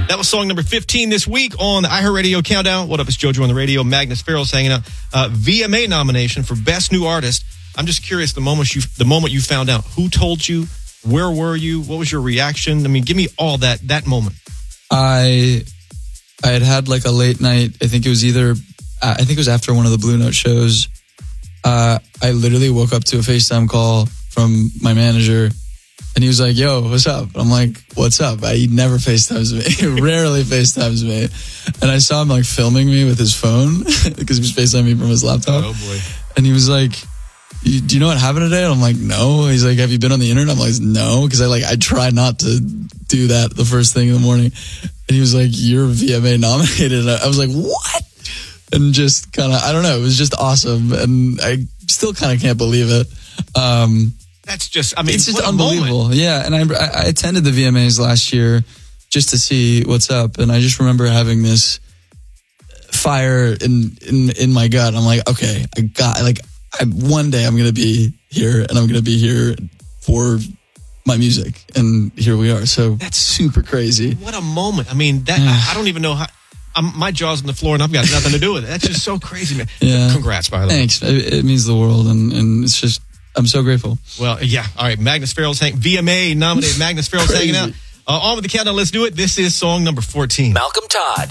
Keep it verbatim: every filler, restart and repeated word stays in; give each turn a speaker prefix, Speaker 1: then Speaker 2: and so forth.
Speaker 1: That was song number fifteen this week on the iHeartRadio Countdown. What up, it's JoJo on the radio. Magnus Farrell's hanging out. Uh, V M A nomination for Best New Artist. I'm just curious, the moment you the moment you found out, who told you? Where were you? What was your reaction? I mean, give me all that that moment.
Speaker 2: I I had had like a late night. I think it was either, I think it was after one of the Blue Note shows. Uh, I literally woke up to a FaceTime call from my manager. And he was like, yo, what's up? I'm like, what's up? I, he never FaceTimes me. He rarely FaceTimes me. And I saw him like filming me with his phone because he was FaceTiming me from his laptop.
Speaker 1: Oh, boy.
Speaker 2: And he was like, do you know what happened today? And I'm like, no. He's like, have you been on the internet? I'm like, no. Because I like, I try not to do that the first thing in the morning. And he was like, you're V M A nominated. And I was like, what? And just kind of, I don't know. It was just awesome. And I still kind of can't believe it. Um,
Speaker 1: That's just, I mean,
Speaker 2: it's just
Speaker 1: what a
Speaker 2: unbelievable.
Speaker 1: moment.
Speaker 2: Yeah. And I, I attended the V M As last year just to see what's up. And I just remember having this fire in, in, in my gut. I'm like, okay, I got, like, I, one day I'm going to be here and I'm going to be here for my music. And here we are. So that's super crazy.
Speaker 1: What a moment. I mean, that, I, I don't even know how, I'm, my jaw's on the floor and I've got nothing to do with it. That's just so crazy, man.
Speaker 2: Yeah.
Speaker 1: Congrats, by the way.
Speaker 2: Thanks. It, it means the world. And, and it's just, I'm so grateful.
Speaker 1: Well, yeah. All right. Magnus Farrell's hang- V M A nominated Magnus Farrell's hanging out. Uh, on with the countdown. Let's do it. This is song number fourteen.
Speaker 3: Malcolm Todd